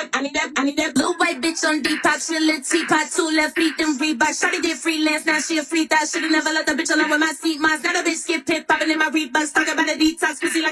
I need that blue white bitch on detox. She a little teapot, 2 left feet, then Reebok. Shawty did freelance, now she a free thot. Should've never let the bitch alone with my seat. Mine's not a bitch skip pit, popping in my Reeboks. Talking about a detox, pussy like